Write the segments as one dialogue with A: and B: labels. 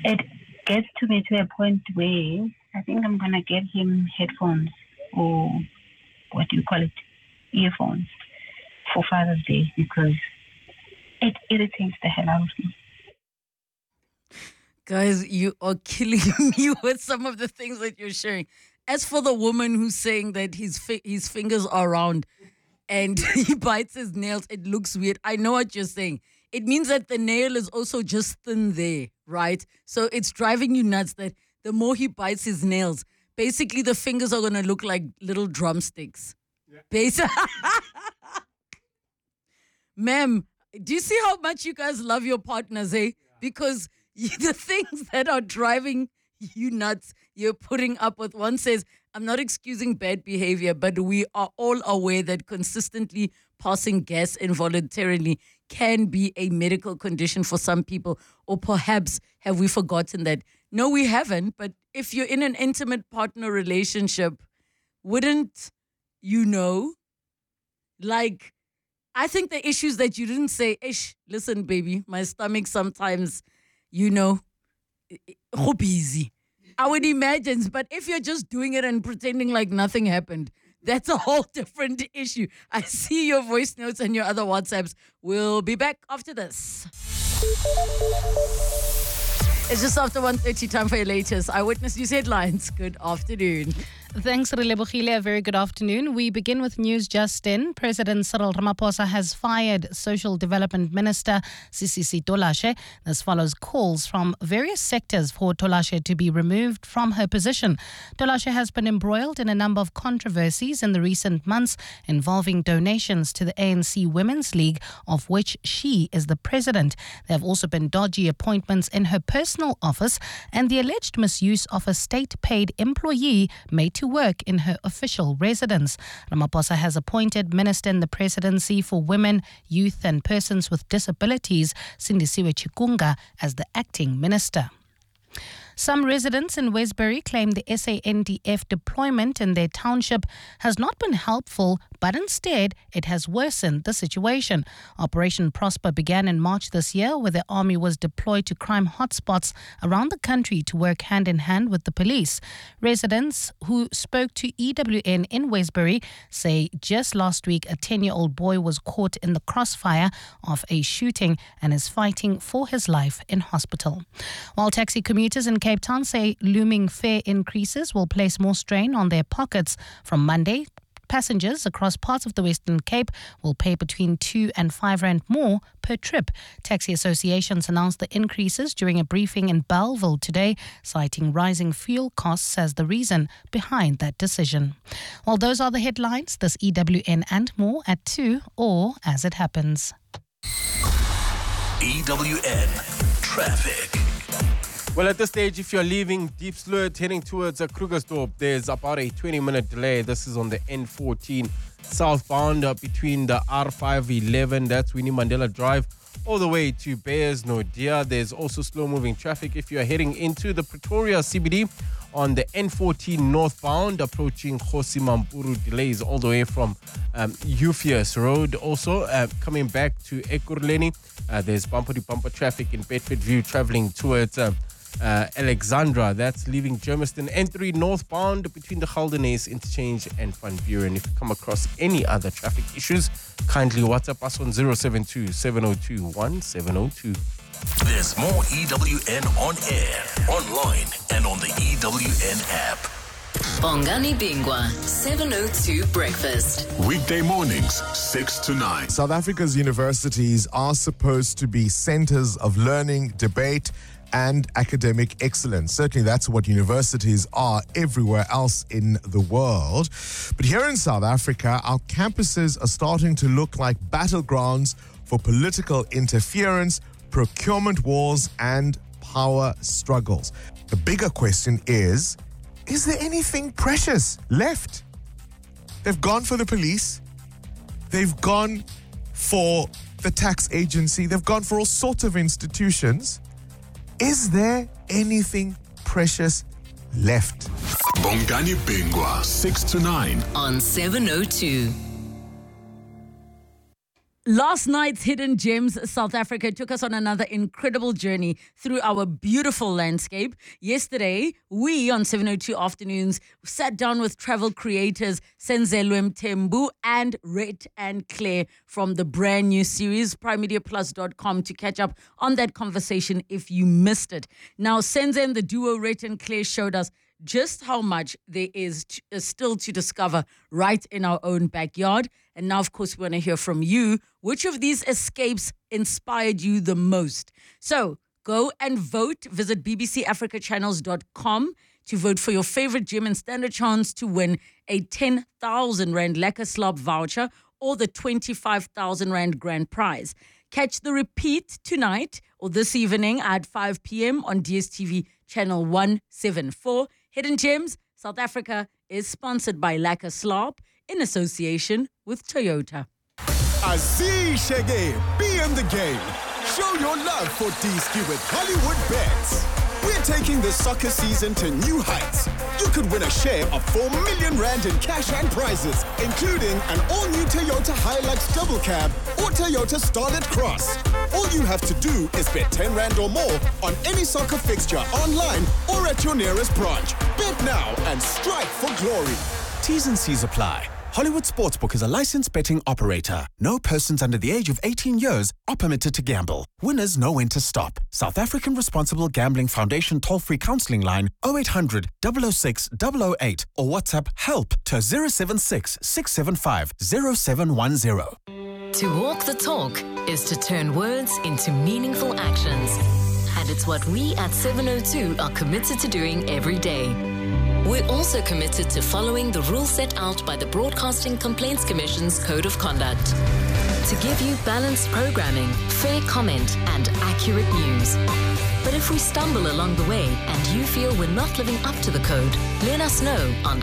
A: it gets to me to a point where I think I'm going to get him headphones or what do you call it, earphones for Father's Day because it irritates the hell out of me.
B: Guys, you are killing me with some of the things that you're sharing. As for the woman who's saying that his fingers are round and he bites his nails, it looks weird. I know what you're saying. It means that the nail is also just thin there, right? So it's driving you nuts that the more he bites his nails, basically the fingers are going to look like little drumsticks. Yeah. Ma'am, do you see how much you guys love your partners, eh? Yeah. Because the things that are driving you nuts, you're putting up with. One says, I'm not excusing bad behavior, but we are all aware that consistently passing gas involuntarily can be a medical condition for some people. Or perhaps have we forgotten that? No, we haven't. But if you're in an intimate partner relationship, wouldn't you know? Like, I think the issues that you didn't say, listen, baby, my stomach sometimes, busy. I would imagine, but if you're just doing it and pretending like nothing happened, that's a whole different issue. I see your voice notes and your other WhatsApps. We'll be back after this. It's just after 1:30, time for your latest Eyewitness News headlines. Good afternoon.
C: Thanks, Relebohile. A very good afternoon. We begin with news just in. President Cyril Ramaphosa has fired Social Development Minister Sisisi Tolashe. This follows calls from various sectors for Tolashe to be removed from her position. Tolashe has been embroiled in a number of controversies in the recent months involving donations to the ANC Women's League, of which she is the president. There have also been dodgy appointments in her personal office and the alleged misuse of a state-paid employee made to work in her official residence. Ramaphosa has appointed Minister in the Presidency for Women, Youth and Persons with Disabilities, Sindisiwe Chikunga, as the acting minister. Some residents in Westbury claim the SANDF deployment in their township has not been helpful, but instead it has worsened the situation. Operation Prosper began in March this year, where the army was deployed to crime hotspots around the country to work hand in hand with the police. Residents who spoke to EWN in Westbury say just last week a 10-year-old boy was caught in the crossfire of a shooting and is fighting for his life in hospital. While taxi commuters in Cape Town say looming fare increases will place more strain on their pockets from Monday, passengers across parts of the Western Cape will pay between 2 and 5 rand more per trip. Taxi associations announced the increases during a briefing in Bellville today, citing rising fuel costs as the reason behind that decision. Well, those are the headlines. This EWN and more at 2 or as it happens.
D: EWN Traffic.
E: Well, at this stage, if you're leaving Deep Sloot heading towards Krugersdorp, there's about a 20-minute delay. This is on the N14 southbound between the R511, that's Winnie Mandela Drive, all the way to Beyers Naudé. There's also slow-moving traffic if you're heading into the Pretoria CBD on the N14 northbound, approaching Kgosi Mampuru. Delays all the way from Euphorus Road. Also, coming back to Ekurhuleni, there's bumper-to-bumper traffic in Bedfordview traveling towards Alexandra. That's leaving Germiston. N3 northbound between the Geldenhuys interchange and Van Buren. If you come across any other traffic issues, kindly WhatsApp us on 072-702-1702.
D: There's more EWN on air, online, and on the EWN app.
F: Bongani Bingwa, 702 Breakfast.
D: Weekday mornings, 6 to 9.
G: South Africa's universities are supposed to be centers of learning, debate, and academic excellence. Certainly that's what universities are everywhere else in the world. But here in South Africa, our campuses are starting to look like battlegrounds for political interference, procurement wars, and power struggles. The bigger question is there anything precious left? They've gone for the police. They've gone for the tax agency. They've gone for all sorts of institutions. Is there anything precious left?
D: Bongani Bingwa, 6 to 9.
F: On 702.
B: Last night's Hidden Gems South Africa took us on another incredible journey through our beautiful landscape. Yesterday, we on 702 Afternoons sat down with travel creators Senzelwe Mthembu and Rhett and Claire from the brand new series, primediaplus.com, to catch up on that conversation if you missed it. Now, Senze and the duo Rhett and Claire showed us just how much there is still to discover right in our own backyard. And now, of course, we want to hear from you. Which of these escapes inspired you the most? So go and vote. Visit bbcafricachannels.com to vote for your favorite gym and stand a chance to win a 10,000 Rand Lekker Slob voucher or the 25,000 Rand grand prize. Catch the repeat tonight or this evening at 5 p.m. on DSTV channel 174. Hidden Gems South Africa is sponsored by Lekker Slob in association with Toyota.
H: Aziz Shege, be in the game. Show your love for D-Ski with Hollywood Bets. We're taking the soccer season to new heights. You could win a share of 4 million Rand in cash and prizes, including an all-new Toyota Hilux double cab or Toyota Starlet Cross. All you have to do is bet 10 Rand or more on any soccer fixture online or at your nearest branch. Bet now and strike for glory. T's and C's apply. Hollywood Sportsbook is a licensed betting operator. No persons under the age of 18 years are permitted to gamble. Winners know when to stop. South African Responsible Gambling Foundation toll-free counseling line 0800 006 008 or WhatsApp help to 076 675 0710.
F: To walk the talk is to turn words into meaningful actions. And it's what we at 702 are committed to doing every day. We're also committed to following the rules set out by the Broadcasting Complaints Commission's Code of Conduct. To give you balanced programming, fair comment, and accurate news. But if we stumble along the way and you feel we're not living up to the code, let us know on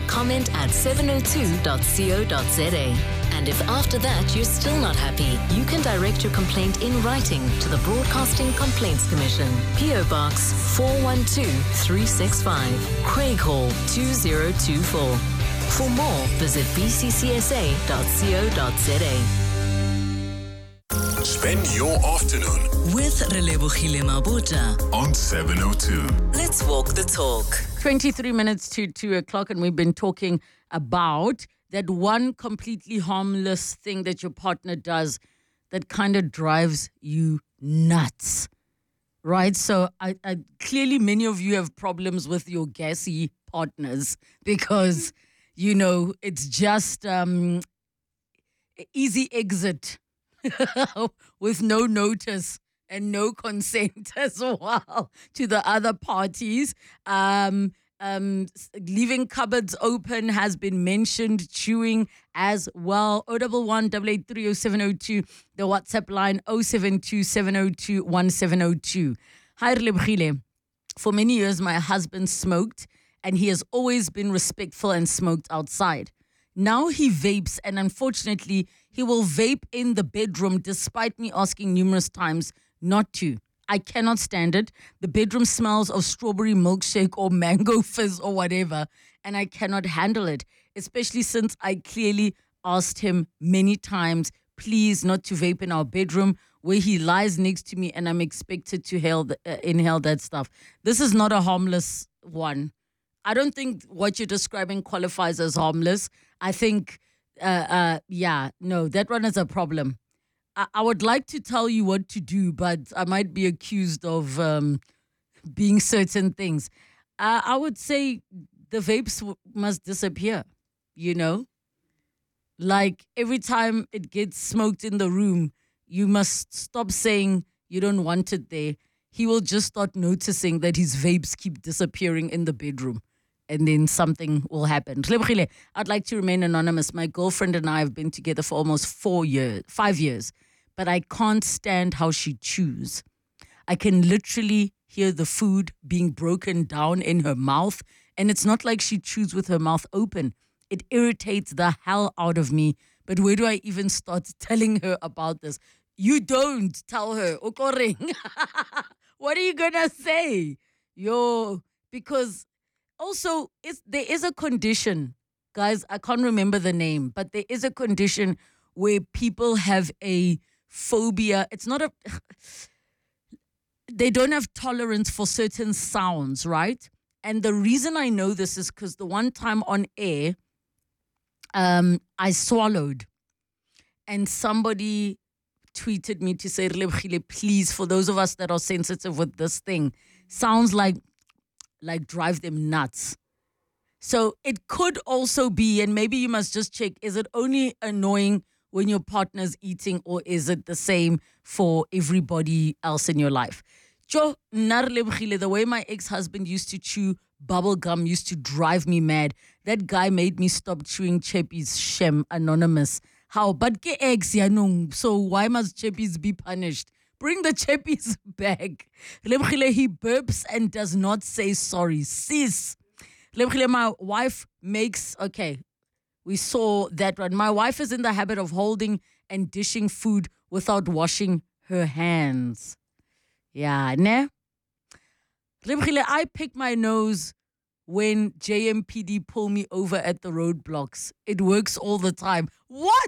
F: comment@702.co.za. And if after that you're still not happy, you can direct your complaint in writing to the Broadcasting Complaints Commission, PO Box 412365, Craig Hall 2024. For more, visit bccsa.co.za.
D: Spend your afternoon
F: With Relebogile Mabota,
D: on 702.
F: let's walk the talk.
B: 23 minutes to 2 o'clock, and we've been talking about that one completely harmless thing that your partner does that kind of drives you nuts, right? So I clearly many of you have problems with your gassy partners because, you know, it's just easy exit with no notice and no consent as well to the other parties. Leaving cupboards open has been mentioned, chewing as well. 011-883-0702, the WhatsApp line 072-702-1702. Hi, Relebogile. For many years, my husband smoked, and he has always been respectful and smoked outside. Now he vapes, and unfortunately, he will vape in the bedroom despite me asking numerous times not to. I cannot stand it. The bedroom smells of strawberry milkshake or mango fizz or whatever, and I cannot handle it, especially since I clearly asked him many times, please not to vape in our bedroom where he lies next to me and I'm expected to inhale that stuff. This is not a harmless one. I don't think what you're describing qualifies as harmless. I think, no, that one is a problem. I would like to tell you what to do, but I might be accused of being certain things. I would say the vapes must disappear, you know? Like every time it gets smoked in the room, you must stop saying you don't want it there. He will just start noticing that his vapes keep disappearing in the bedroom. And then something will happen. Relebogile, I'd like to remain anonymous. My girlfriend and I have been together for almost 5 years. But I can't stand how she chews. I can literally hear the food being broken down in her mouth. And it's not like she chews with her mouth open. It irritates the hell out of me. But where do I even start telling her about this? You don't tell her. Okoreng. What are you going to say? Because also there is a condition. Guys, I can't remember the name. But there is a condition where people have a phobia. It's not a... They don't have tolerance for certain sounds, right? And the reason I know this is because the one time on air, I swallowed. And somebody tweeted me to say, Relebogile, please, for those of us that are sensitive with this thing, sounds like drive them nuts. So it could also be, and maybe you must just check, is it only annoying when your partner's eating, or is it the same for everybody else in your life? Jo, the way my ex-husband used to chew bubble gum used to drive me mad. That guy made me stop chewing Chappies. Shem, anonymous. How? But ke eggs, ya no. So why must Chappies be punished? Bring the Chappies back. He burps and does not say sorry. Sis. My wife makes, okay, we saw that one. My wife is in the habit of holding and dishing food without washing her hands. Yeah, ne? I pick my nose when JMPD pull me over at the roadblocks. It works all the time. What?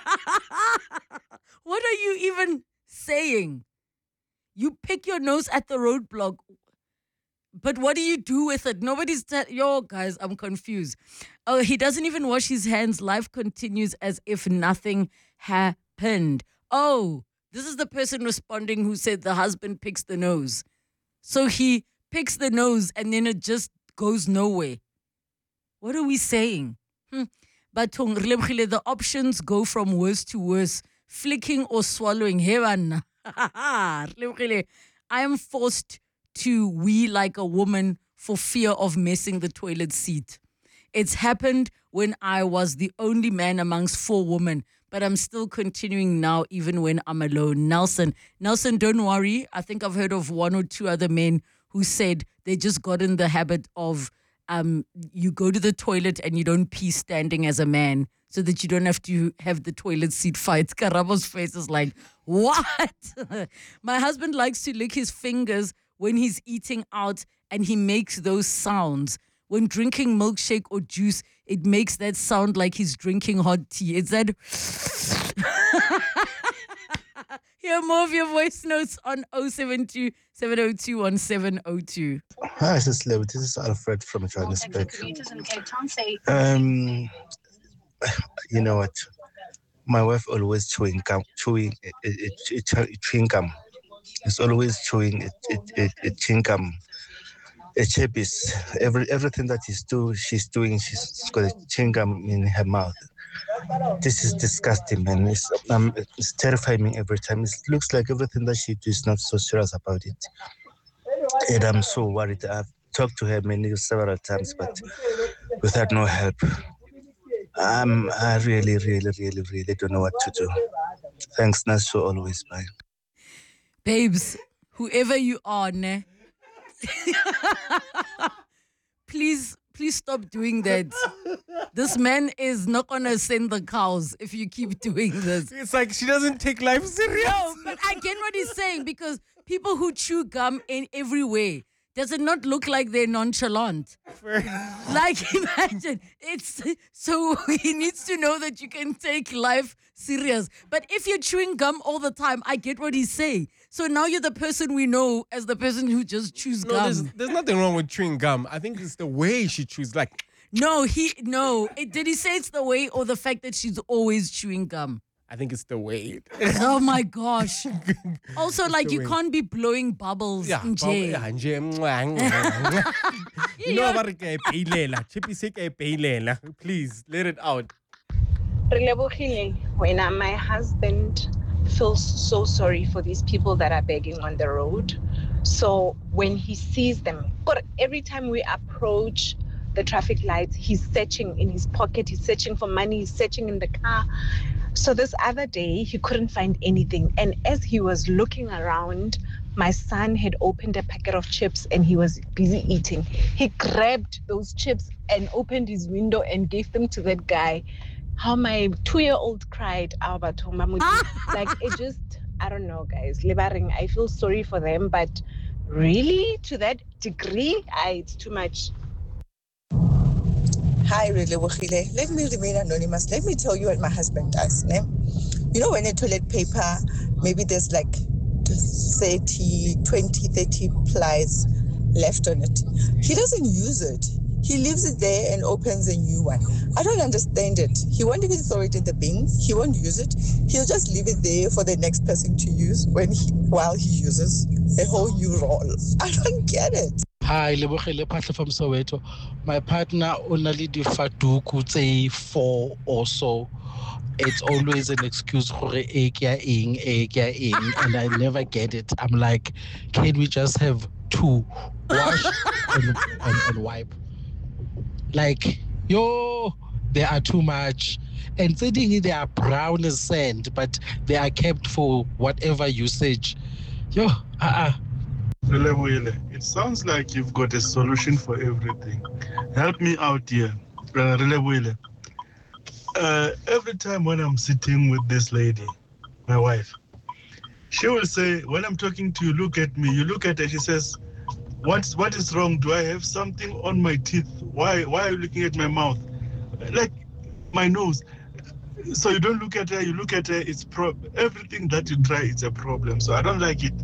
B: What are you even saying? You pick your nose at the roadblock, but what do you do with it? Nobody's yo, guys, I'm confused. Oh, he doesn't even wash his hands. Life continues as if nothing happened. Oh, this is the person responding who said the husband picks the nose. So he picks the nose and then it just goes nowhere. What are we saying? But the options go from worse to worse. Flicking or swallowing. Heaven. I am forced to wee like a woman for fear of messing the toilet seat. It's happened when I was the only man amongst 4 women, but I'm still continuing now even when I'm alone. Nelson, don't worry. I think I've heard of 1 or 2 other men who said they just got in the habit of you go to the toilet and you don't pee standing as a man so that you don't have to have the toilet seat fights. Karabo's face is like, what? My husband likes to lick his fingers when he's eating out and he makes those sounds. When drinking milkshake or juice, it makes that sound like he's drinking hot tea. It's that... Hear more of your voice notes on 072 702 1702.
I: Hi, this is Leo. This is Alfred from Johannesburg. You know what? My wife always chewing gum. Chewing gum. It's always chewing chewing gum. A Chappies. Everything that she's doing, she's got a chewing gum in her mouth. This is disgusting, man. It's terrifying me every time. It looks like everything that she does is not so serious about it. And I'm so worried. I've talked to her several times, but without no help. I really, really, really, really don't know what to do. Thanks, Naso, always. Bye.
B: Babes, whoever you are, ne? Please stop doing that. This man is not going to send the cows if you keep doing this.
E: It's like she doesn't take life serious.
B: No, but I get what he's saying, because people who chew gum in every way, does it not look like they're nonchalant? Like, imagine. It's so he needs to know that you can take life serious. But if you're chewing gum all the time, I get what he's saying. So now you're the person we know as the person who just chews gum.
E: There's nothing wrong with chewing gum. I think it's the way she chews. Like,
B: did he say it's the way or the fact that she's always chewing gum?
E: I think it's the way.
B: Oh my gosh. Also, like, you can't be blowing bubbles in jail.
E: Please, let it out.
J: When my husband feels so sorry for these people that are begging on the road. So when he sees them, but every time we approach the traffic lights, he's searching in his pocket, he's searching for money, he's searching in the car. So this other day, he couldn't find anything. And as he was looking around, my son had opened a packet of chips and he was busy eating. He grabbed those chips and opened his window and gave them to that guy. How my 2-year-old cried, like, it just, I don't know, guys. I feel sorry for them, but really, to that degree, it's too much.
K: Hi, Relebogile. Let me remain anonymous. Let me tell you what my husband does. You know, when a toilet paper, maybe there's like 30 plies left on it. He doesn't use it. He leaves it there and opens a new one. I don't understand it. He won't even throw it in the bin. He won't use it. He'll just leave it there for the next person to use while he uses a whole new roll. I don't get it.
L: Hi, Lebogile Patla from Soweto. My partner only do faduku say 4 or so. It's always an excuse for and I never get it. I'm like, can we just have 2? Wash and wipe. Like, they are too much. And sitting they are brown as sand, but they are kept for whatever usage.
M: It sounds like you've got a solution for everything. Help me out here. Every time when I'm sitting with this lady, my wife, she will say, when I'm talking to you, look at me. You look at her, she says, what is wrong? Do I have something on my teeth? Why are you looking at my mouth? Like my nose. So you don't look at her, you look at her, it's everything that you try, it's a problem. So I don't like it.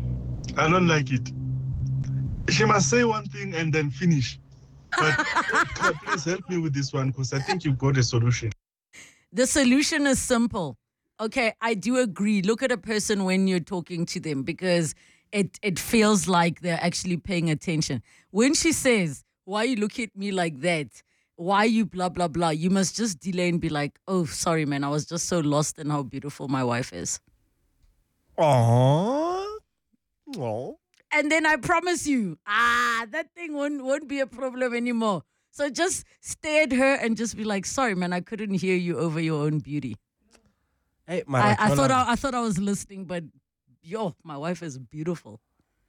M: She must say one thing and then finish. But please help me with this one because I think you've got a solution.
B: The solution is simple. Okay, I do agree. Look at a person when you're talking to them because it feels like they're actually paying attention. When she says, why you look at me like that? Why you blah, blah, blah? You must just delay and be like, oh, sorry, man. I was just so lost in how beautiful my wife is.
E: Aww.
B: And then I promise you, that thing won't be a problem anymore. So just stare at her and just be like, sorry, man, I couldn't hear you over your own beauty.
E: Hey,
B: I thought I was listening, but my wife is beautiful.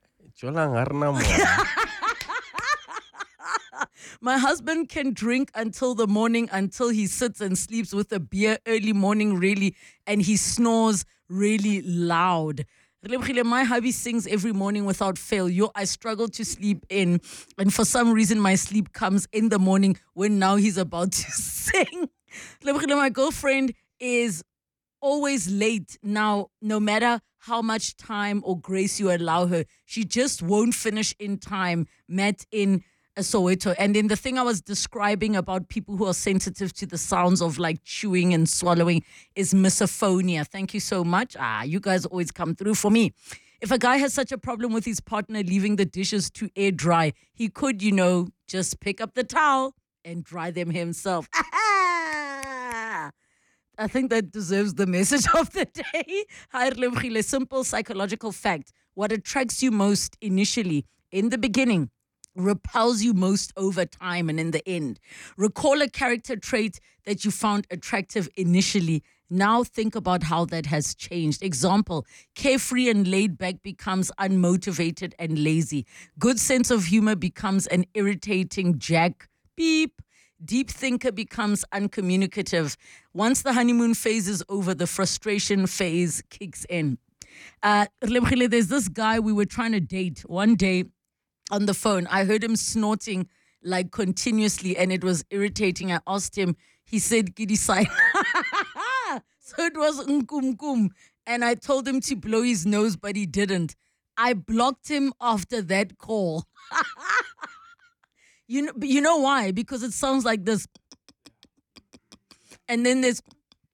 B: My husband can drink until the morning, until he sits and sleeps with a beer early morning, really, and he snores really loud. My hubby sings every morning without fail. I struggle to sleep in, and for some reason, my sleep comes in the morning when now he's about to sing. My girlfriend is always late now, no matter how much time or grace you allow her. She just won't finish in time. Met in Soweto. And then the thing I was describing about people who are sensitive to the sounds of like chewing and swallowing is misophonia. Thank you so much. You guys always come through for me. If a guy has such a problem with his partner leaving the dishes to air dry, he could, just pick up the towel and dry them himself. I think that deserves the message of the day. Simple psychological fact. What attracts you most initially, in the beginning, repels you most over time and in the end. Recall a character trait that you found attractive initially. Now think about how that has changed. Example, carefree and laid back becomes unmotivated and lazy. Good sense of humor becomes an irritating jack. Beep. Deep thinker becomes uncommunicative. Once the honeymoon phase is over, the frustration phase kicks in. There's this guy we were trying to date one day. On the phone, I heard him snorting like continuously and it was irritating. I asked him, he said, Gidisai. So it was nkum. And I told him to blow his nose, but he didn't. I blocked him after that call. You know why? Because it sounds like this. And then there's...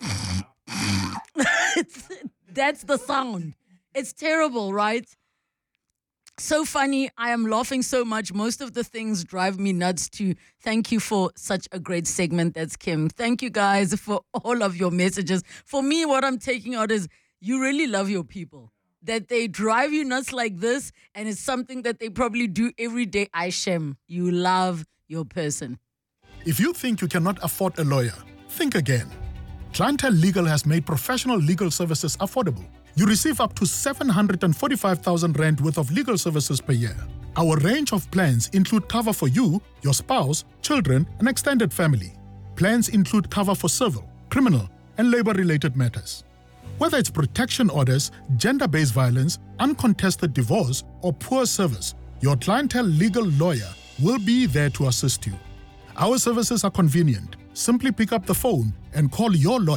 B: That's the sound. It's terrible, right? So funny. I am laughing so much. Most of the things drive me nuts too. Thank you for such a great segment. That's Kim. Thank you guys for all of your messages. For me, what I'm taking out is you really love your people. That they drive you nuts like this and it's something that they probably do every day. Aishem, you love your person.
N: If you think you cannot afford a lawyer, think again. Clientele Legal has made professional legal services affordable. You receive up to 745,000 Rand worth of legal services per year. Our range of plans include cover for you, your spouse, children, and extended family. Plans include cover for civil, criminal, and labor-related matters. Whether it's protection orders, gender-based violence, uncontested divorce, or poor service, your Clientele Legal lawyer will be there to assist you. Our services are convenient. Simply pick up the phone and call your lawyer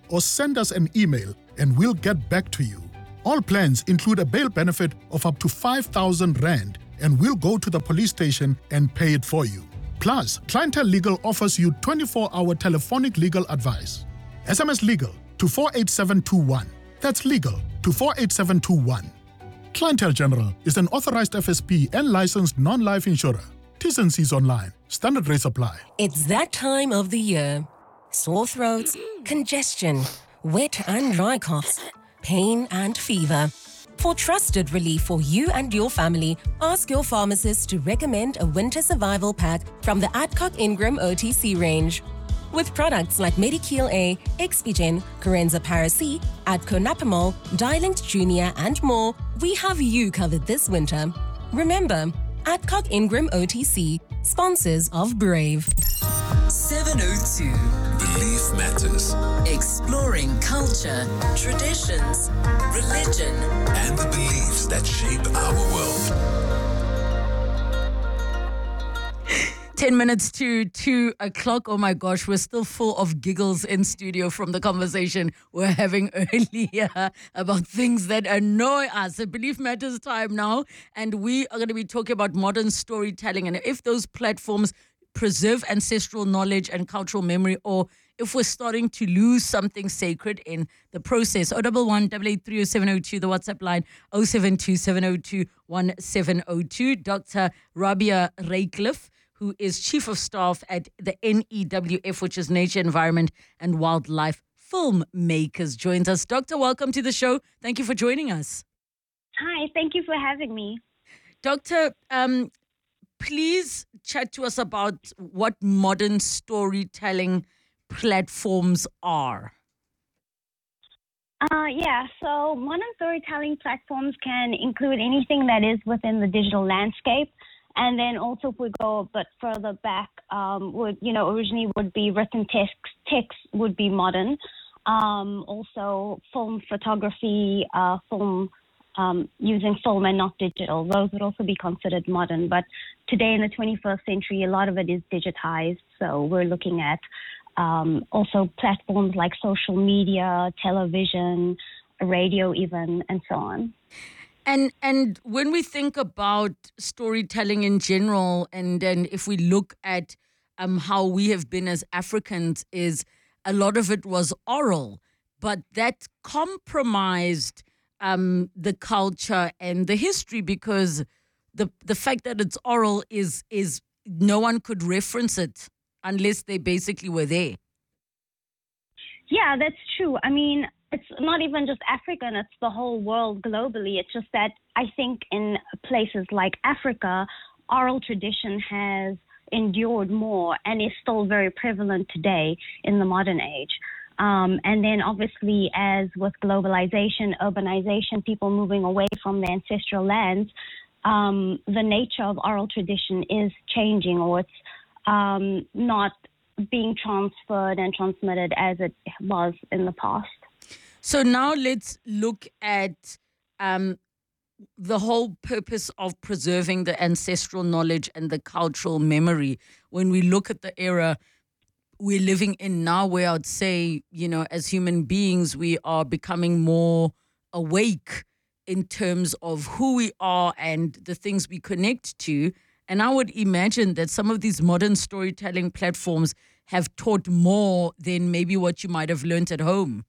N: or send us an email and we'll get back to you. All plans include a bail benefit of up to 5,000 Rand, and we'll go to the police station and pay it for you. Plus, Clientele Legal offers you 24-hour telephonic legal advice. SMS Legal to 48721. That's legal to 48721. Clientele General is an authorized FSP and licensed non-life insurer. T's and C's online. Standard rates apply.
O: It's that time of the year. Sore throats, congestion, wet and dry coughs, pain and fever. For trusted relief for you and your family, ask your pharmacist to recommend a winter survival pack from the Adcock Ingram OTC range. With products like Medikil A, Expigen, Corenza Para-C, Adco Napamol, Dialint Junior and more, we have you covered this winter. Remember, Adcock Ingram OTC, sponsors of Brave.
P: 702. Belief Matters. Exploring culture, traditions, religion, and the beliefs that shape our world.
B: 10 minutes to 2 o'clock. Oh my gosh, we're still full of giggles in studio from the conversation we're having earlier about things that annoy us. It Belief Matters time now, and we are going to be talking about modern storytelling and if those platforms preserve ancestral knowledge and cultural memory, or if we're starting to lose something sacred in the process. 011-883-0702, the WhatsApp line 072-702-1702. Dr. Rabia Raycliffe, who is Chief of Staff at the NEWF, which is Nature, Environment and Wildlife Filmmakers, joins us. Doctor, welcome to the show. Thank you for joining us.
Q: Hi, thank you for having me.
B: Doctor, please chat to us about what modern storytelling platforms are.
Q: So modern storytelling platforms can include anything that is within the digital landscape. And then also if we go a bit further back, originally would be written text would be modern. Also film photography, using film and not digital. Those would also be considered modern. But today in the 21st century, a lot of it is digitized. So we're looking at also platforms like social media, television, radio even, and so on.
B: And when we think about storytelling in general, and if we look at how we have been as Africans, is a lot of it was oral, but that compromised the culture and the history, because the fact that it's oral is no one could reference it unless they basically were there.
Q: Yeah, that's true. I mean, it's not even just African, it's the whole world globally. It's just that I think in places like Africa, oral tradition has endured more and is still very prevalent today in the modern age. And then obviously, as with globalization, urbanization, people moving away from their ancestral lands, the nature of oral tradition is changing, or it's not being transferred and transmitted as it was in the past.
B: So now let's look at the whole purpose of preserving the ancestral knowledge and the cultural memory. When we look at the era we're living in now, where I'd say, as human beings, we are becoming more awake in terms of who we are and the things we connect to. And I would imagine that some of these modern storytelling platforms have taught more than maybe what you might have learned at home.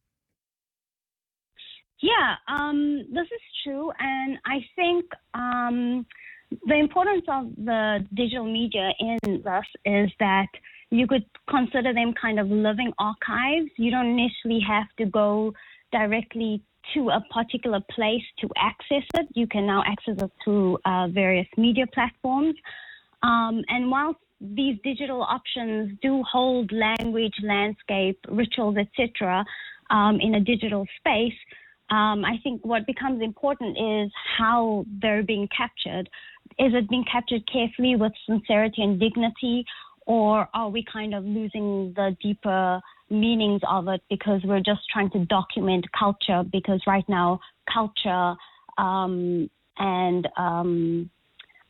Q: Yeah, this is true. And I think the importance of the digital media in this is that you could consider them kind of living archives. You don't necessarily have to go directly to a particular place to access it. You can now access it through various media platforms. And whilst these digital options do hold language, landscape, rituals, etc., in a digital space, I think what becomes important is how they're being captured. Is it being captured carefully with sincerity and dignity, or are we kind of losing the deeper meanings of it because we're just trying to document culture? Because right now, culture and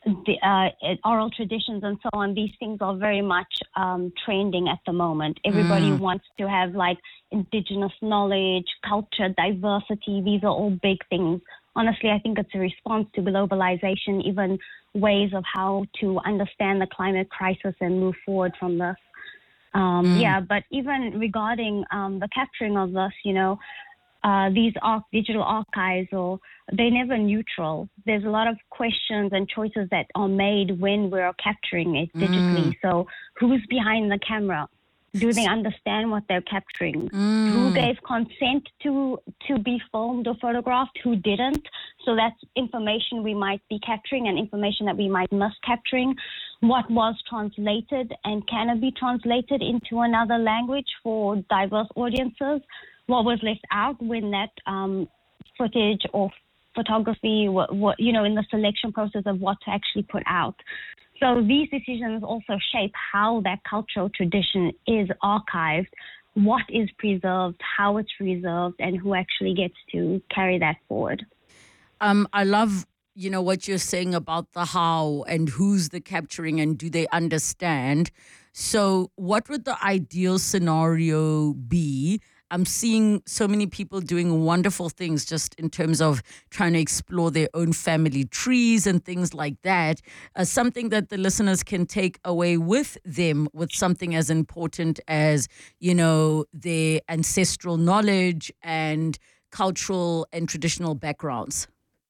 Q: the oral traditions and so on, these things are very much trending at the moment. Everybody wants to have like indigenous knowledge, culture, diversity. These are all big things. Honestly, I think it's a response to globalization, even ways of how to understand the climate crisis and move forward from this. Yeah, but even regarding the capturing of this, these digital archives, they're never neutral. There's a lot of questions and choices that are made when we're capturing it digitally. So who's behind the camera? Do they understand what they're capturing? Who gave consent to be filmed or photographed? Who didn't? So that's information we might be capturing and information that we might miss capturing. What was translated and can it be translated into another language for diverse audiences? What was left out when that footage or photography, in the selection process of what to actually put out. So these decisions also shape how that cultural tradition is archived, what is preserved, how it's preserved, and who actually gets to carry that forward.
B: I love, what you're saying about the how and who's the capturing and do they understand. So what would the ideal scenario be? I'm seeing so many people doing wonderful things just in terms of trying to explore their own family trees and things like that. Something that the listeners can take away with them with something as important as, their ancestral knowledge and cultural and traditional backgrounds.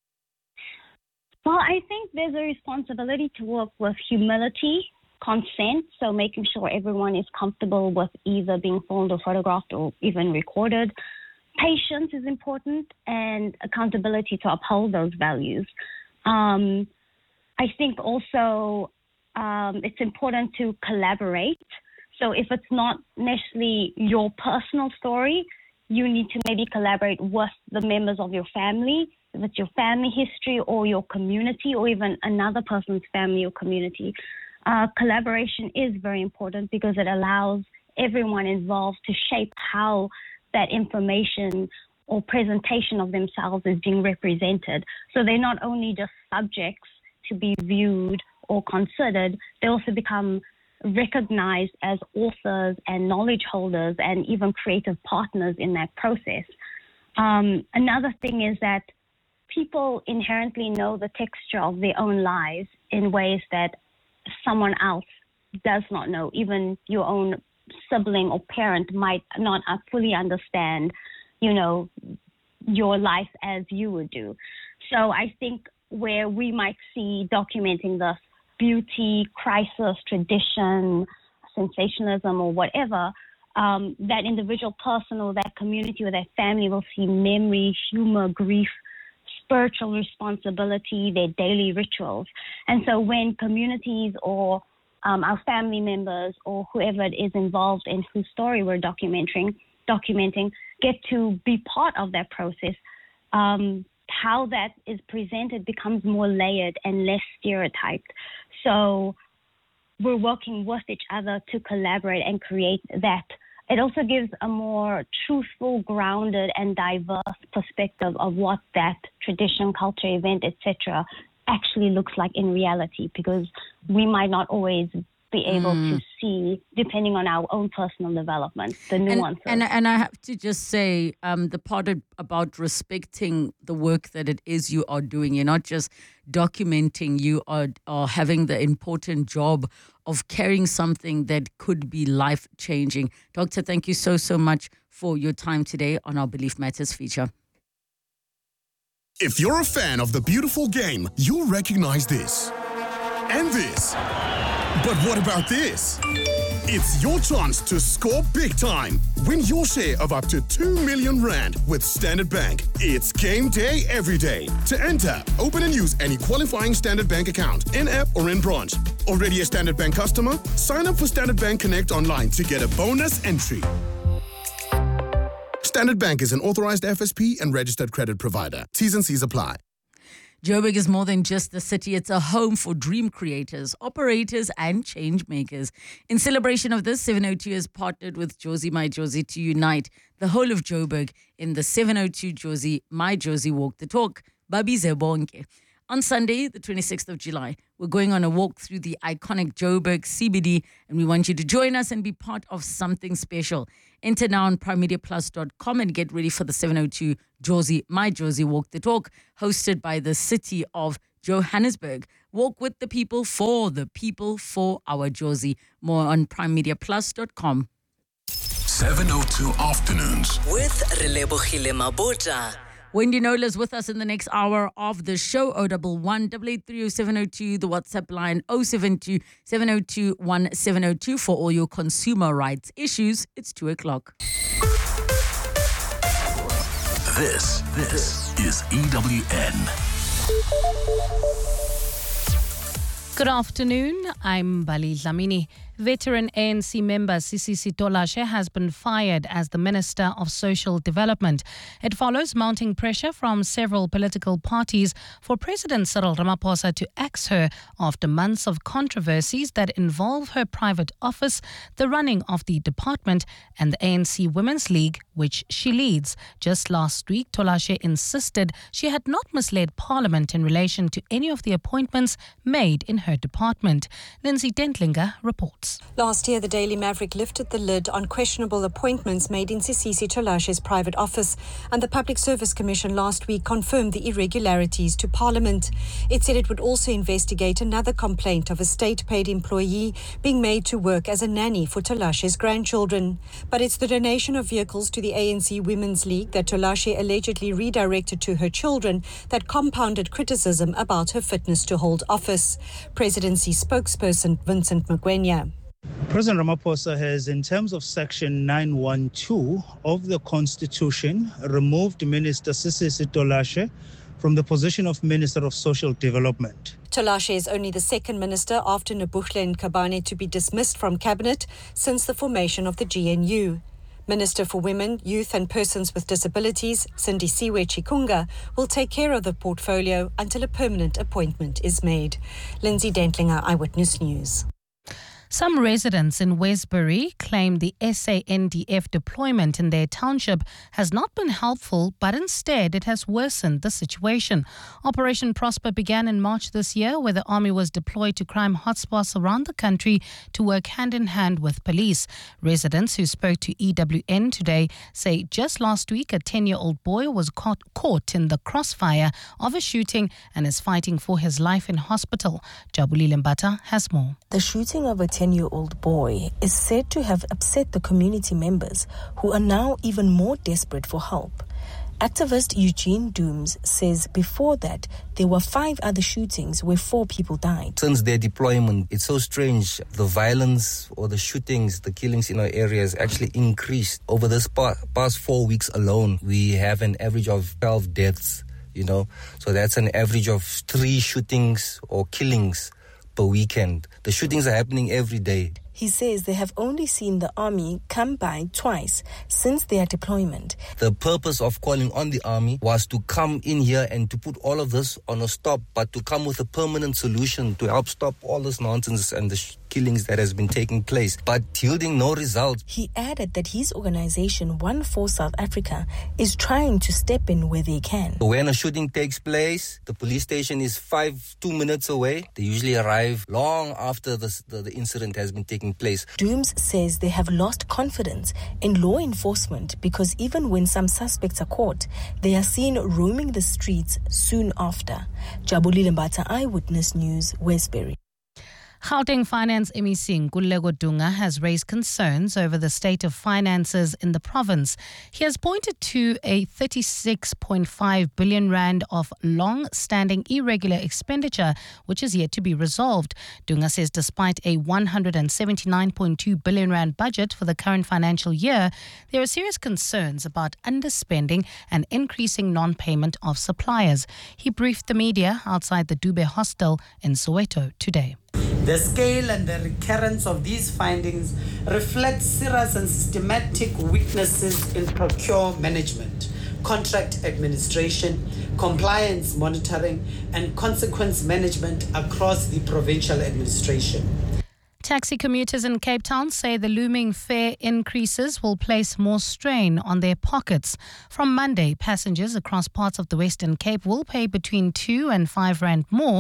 Q: Well, I think there's a responsibility to work with humility, consent, so making sure everyone is comfortable with either being filmed or photographed or even recorded. Patience is important and accountability to uphold those values. I think also it's important to collaborate. So if it's not necessarily your personal story, you need to maybe collaborate with the members of your family, if it's your family history or your community or even another person's family or community. Collaboration is very important because it allows everyone involved to shape how that information or presentation of themselves is being represented. So they're not only just subjects to be viewed or considered, they also become recognized as authors and knowledge holders and even creative partners in that process. Another thing is that people inherently know the texture of their own lives in ways that someone else does not know. Even your own sibling or parent might not fully understand, your life as you would do. So I think where we might see documenting this beauty, crisis, tradition, sensationalism, or whatever, that individual person or that community or that family will see memory, humor, grief, spiritual responsibility, their daily rituals. And so when communities or our family members or whoever it is involved in whose story we're documenting, get to be part of that process, how that is presented becomes more layered and less stereotyped. So we're working with each other to collaborate and create that. It also gives a more truthful, grounded, and diverse perspective of what that tradition, culture, event, etc. actually looks like in reality, because we might not always be able to see, depending on our own personal development, the nuances. And
B: I have to just say, the part about respecting the work that it is you are doing. You're not just documenting, you are having the important job of carrying something that could be life-changing. Doctor, thank you so much for your time today on our Belief Matters feature.
R: If you're a fan of the beautiful game, you'll recognize this. And this. But what about this? It's your chance to score big time. Win your share of up to 2 million rand with Standard Bank. It's game day every day. To enter, open and use any qualifying Standard Bank account, in-app or in branch. Already a Standard Bank customer? Sign up for Standard Bank Connect online to get a bonus entry. Standard Bank is an authorized FSP and registered credit provider. T's and C's apply.
B: Joburg is more than just a city. It's a home for dream creators, operators, and change makers. In celebration of this, 702 has partnered with Jozi My Jozi to unite the whole of Joburg in the 702 Jozi My Jozi Walk the Talk. Babize bonke. On Sunday, the 26th of July, We're going on a walk through the iconic Joburg CBD, and we want you to join us and be part of something special. Enter now on primemediaplus.com and get ready for the 702 Jozi, My Jozi Walk the Talk, hosted by the city of Johannesburg. Walk with the people, for our Jozi. More on primemediaplus.com.
D: 702 Afternoons
F: with Relebohile Mabota.
B: Wendy Nola's with us in the next hour of the show. 011-883-0702, the WhatsApp line 072-702-1702 for all your consumer rights issues. It's 2 o'clock.
D: This is EWN.
C: Good afternoon. I'm Bali Dlamini. Veteran ANC member Sisisi Tolashe has been fired as the Minister of Social Development. It follows mounting pressure from several political parties for President Cyril Ramaphosa to axe her after months of controversies that involve her private office, the running of the department, and the ANC Women's League, which she leads. Just last week, Tolashe insisted she had not misled Parliament in relation to any of the appointments made in her department. Lindsay Dentlinger reports.
S: Last year, the Daily Maverick lifted the lid on questionable appointments made in Sisisi Tolashe's private office, and the Public Service Commission last week confirmed the irregularities to Parliament. It said it would also investigate another complaint of a state-paid employee being made to work as a nanny for Tolashe's grandchildren. But it's the donation of vehicles to the ANC Women's League that Tolashe allegedly redirected to her children that compounded criticism about her fitness to hold office. Presidency spokesperson Vincent Magwenya.
T: President Ramaphosa has, in terms of Section 912 of the Constitution, removed Minister Sisisi Tolashe from the position of Minister of Social Development.
S: Tolashe is only the second minister after Nebuhle Nkabane to be dismissed from cabinet since the formation of the GNU. Minister for Women, Youth and Persons with Disabilities, Sindisiwe Chikunga, will take care of the portfolio until a permanent appointment is made. Lindsay Dentlinger, Eyewitness News.
C: Some residents in Westbury claim the SANDF deployment in their township has not been helpful, but instead it has worsened the situation. Operation Prosper began in March this year, where the army was deployed to crime hotspots around the country to work hand in hand with police. Residents who spoke to EWN today say just last week a 10-year-old boy was caught in the crossfire of a shooting and is fighting for his life in hospital. Jabulile Mbata has more.
U: The shooting of a 10-year-old boy is said to have upset the community members, who are now even more desperate for help. Activist Eugene Dooms says before that, there were 5 other shootings where 4 people died.
V: Since their deployment, it's so strange. The violence or the shootings, the killings in our area has actually increased. Over this past 4 weeks alone, we have an average of 12 deaths, So that's an average of 3 shootings or killings per weekend. The shootings are happening every day.
U: He says they have only seen the army come by twice since their deployment.
V: The purpose of calling on the army was to come in here and to put all of this on a stop, but to come with a permanent solution to help stop all this nonsense and the killings that has been taking place, but yielding no results.
U: He added that his organization, One for South Africa, is trying to step in where they can.
V: When a shooting takes place, the police station is 2 minutes away. They usually arrive long after the incident has been taking place.
U: Dooms says they have lost confidence in law enforcement because even when some suspects are caught, they are seen roaming the streets soon after. Jabulile Mbata, Eyewitness News, Westbury.
C: Gauteng Finance MEC Nkululeko Dunga has raised concerns over the state of finances in the province. He has pointed to a 36.5 billion rand of long-standing irregular expenditure, which is yet to be resolved. Dunga says despite a 179.2 billion rand budget for the current financial year, there are serious concerns about underspending and increasing non-payment of suppliers. He briefed the media outside the Dube Hostel in Soweto today.
W: The scale and the recurrence of these findings reflect serious and systematic weaknesses in procure management, contract administration, compliance monitoring, and consequence management across the provincial administration.
C: Taxi commuters in Cape Town say the looming fare increases will place more strain on their pockets. From Monday, passengers across parts of the Western Cape will pay between 2 and 5 rand more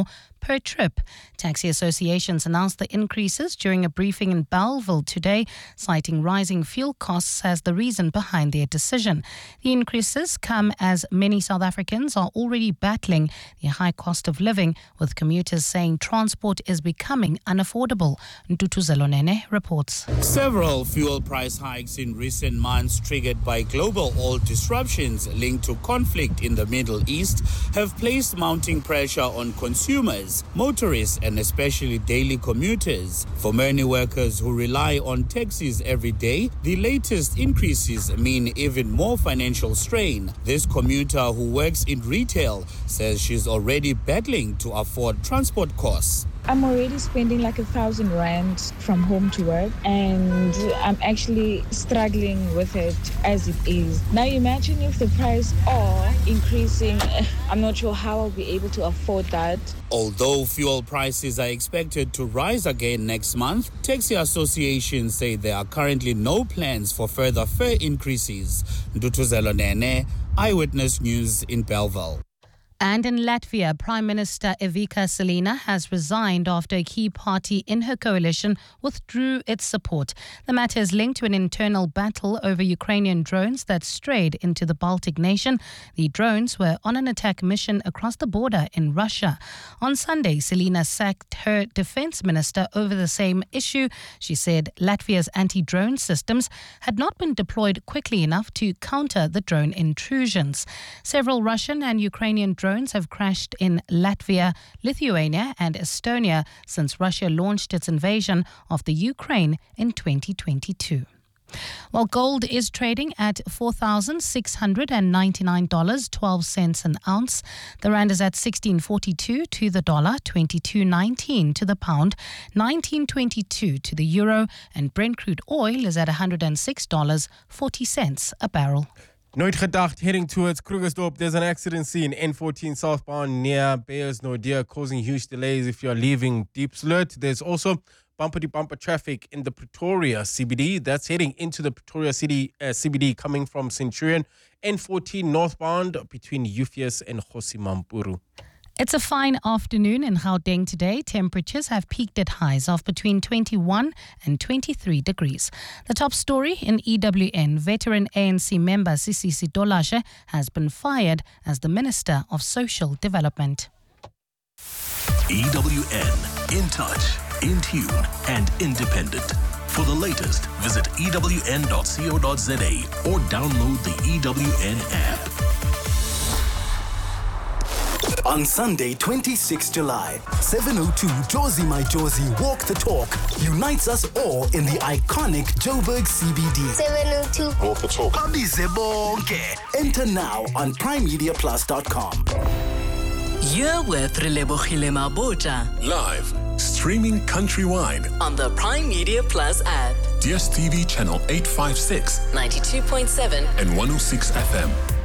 C: per trip. Taxi associations announced the increases during a briefing in Bellville today, citing rising fuel costs as the reason behind their decision. The increases come as many South Africans are already battling the high cost of living, with commuters saying transport is becoming unaffordable. Ntutu Zelonene reports.
A: Several fuel price hikes in recent months, triggered by global oil disruptions linked to conflict in the Middle East, have placed mounting pressure on consumers, motorists, and especially daily commuters. For many workers who rely on taxis every day, the latest increases mean even more financial strain. This commuter who works in retail says she's already battling to afford transport costs.
G: I'm already spending like 1,000 rand from home to work, and I'm actually struggling with it as it is. Now imagine if the price are increasing, I'm not sure how I'll be able to afford that.
A: Although fuel prices are expected to rise again next month, taxi associations say there are currently no plans for further fare increases. Ntutu Zelonene, Eyewitness News in Bellville.
C: And in Latvia, Prime Minister Ivica Sălīna has resigned after a key party in her coalition withdrew its support. The matter is linked to an internal battle over Ukrainian drones that strayed into the Baltic nation. The drones were on an attack mission across the border in Russia. On Sunday, Sălīna sacked her defense minister over the same issue. She said Latvia's anti-drone systems had not been deployed quickly enough to counter the drone intrusions. Several Russian and Ukrainian drones have crashed in Latvia, Lithuania and Estonia since Russia launched its invasion of the Ukraine in 2022. While gold is trading at $4,699.12 an ounce, the rand is at 16.42 to the dollar, 22.19 to the pound, 19.22 to the euro, and Brent crude oil is at $106.40 a barrel.
E: Nooit gedacht, heading towards Krugersdorp. There's an accident scene N14 southbound near Beyersnoordeer, causing huge delays if you're leaving Deep Slurt. There's also bumper-to-bumper traffic in the Pretoria CBD. That's heading into the Pretoria City CBD coming from Centurion. N14 northbound between Euphues and Hosimampuru.
C: It's a fine afternoon in Gauteng today. Temperatures have peaked at highs of between 21 and 23 degrees. The top story in EWN, veteran ANC member Sisisi Tolashe has been fired as the Minister of Social Development.
D: EWN, in touch, in tune and independent. For the latest, visit ewn.co.za or download the EWN app.
H: On Sunday, 26 July, 7:02 Jozi My Jozi Walk the Talk unites us all in the iconic Joburg CBD.
X: 7:02
H: Walk the Talk. Abize bonke. Enter now on primemediaplus.com.
F: You're with Relebohile Mabota.
R: Live, streaming countrywide
F: On the Prime Media Plus app.
R: DSTV channel 856
F: 92.7
R: and 106 FM.